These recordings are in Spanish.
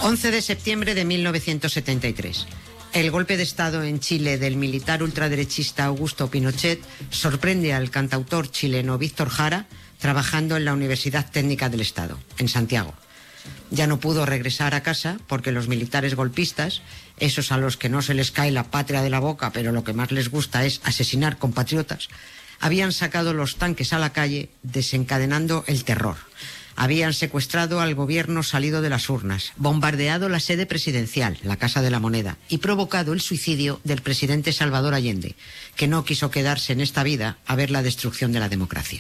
11 de septiembre de 1973. El golpe de Estado en Chile del militar ultraderechista Augusto Pinochet sorprende al cantautor chileno Víctor Jara trabajando en la Universidad Técnica del Estado, en Santiago. Ya no pudo regresar a casa porque los militares golpistas, esos a los que no se les cae la patria de la boca, pero lo que más les gusta es asesinar compatriotas, habían sacado los tanques a la calle desencadenando el terror. Habían secuestrado al gobierno salido de las urnas, bombardeado la sede presidencial, la Casa de la Moneda, y provocado el suicidio del presidente Salvador Allende, que no quiso quedarse en esta vida a ver la destrucción de la democracia.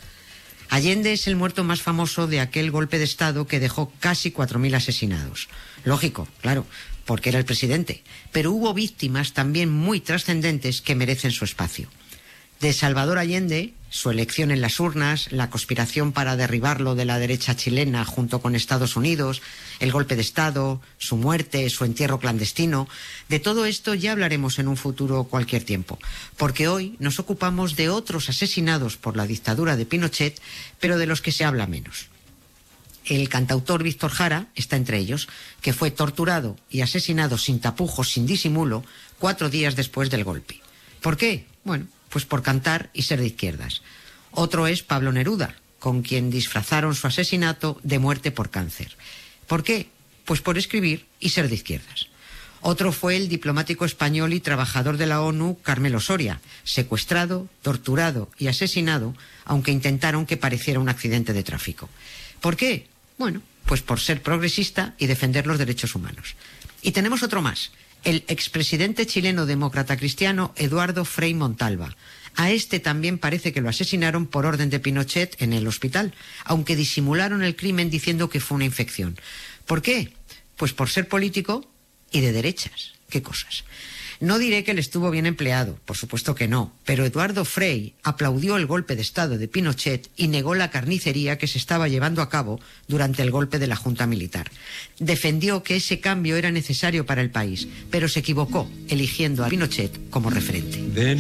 Allende es el muerto más famoso de aquel golpe de Estado que dejó casi 4.000 asesinados. Lógico, claro, porque era el presidente, pero hubo víctimas también muy trascendentes que merecen su espacio. De Salvador Allende, su elección en las urnas, la conspiración para derribarlo de la derecha chilena junto con Estados Unidos, el golpe de Estado, su muerte, su entierro clandestino, de todo esto ya hablaremos en un futuro cualquier tiempo, porque hoy nos ocupamos de otros asesinados por la dictadura de Pinochet, pero de los que se habla menos. El cantautor Víctor Jara está entre ellos, que fue torturado y asesinado sin tapujos, sin disimulo, 4 días después del golpe. ¿Por qué? Bueno, pues por cantar y ser de izquierdas. Otro es Pablo Neruda, con quien disfrazaron su asesinato de muerte por cáncer. ¿Por qué? Pues por escribir y ser de izquierdas. Otro fue el diplomático español y trabajador de la ONU, Carmelo Soria, secuestrado, torturado y asesinado, aunque intentaron que pareciera un accidente de tráfico. ¿Por qué? Bueno, pues por ser progresista y defender los derechos humanos. Y tenemos otro más. El expresidente chileno demócrata cristiano Eduardo Frei Montalva. A este también parece que lo asesinaron por orden de Pinochet en el hospital, aunque disimularon el crimen diciendo que fue una infección. ¿Por qué? Pues por ser político y de derechas. ¿Qué cosas? No diré que él estuvo bien empleado, por supuesto que no, pero Eduardo Frei aplaudió el golpe de Estado de Pinochet y negó la carnicería que se estaba llevando a cabo durante el golpe de la Junta Militar. Defendió que ese cambio era necesario para el país, pero se equivocó eligiendo a Pinochet como referente.